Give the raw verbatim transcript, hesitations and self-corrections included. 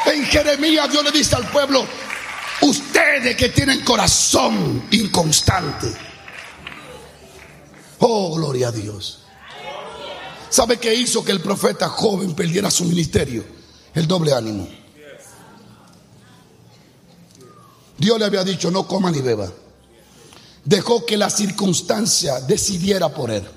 En Jeremías Dios le dice al pueblo: ustedes que tienen corazón inconstante. Oh, gloria a Dios. ¿Sabe qué hizo que el profeta joven perdiera su ministerio? El doble ánimo. Dios le había dicho: no coma ni beba. Dejó que la circunstancia decidiera por él.